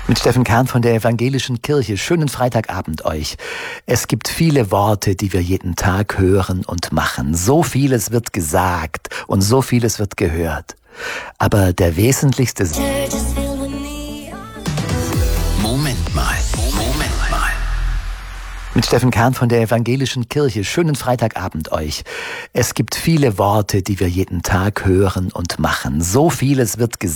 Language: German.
Mit Steffen Kern von der Evangelischen Kirche. Schönen Freitagabend euch. Es gibt viele Worte, die wir jeden Tag hören und machen. So vieles wird gesagt und so vieles wird gehört. Aber der wesentlichste... Moment mal. Mit Steffen Kern von der Evangelischen Kirche. Schönen Freitagabend euch. Es gibt viele Worte, die wir jeden Tag hören und machen. So vieles wird gesagt.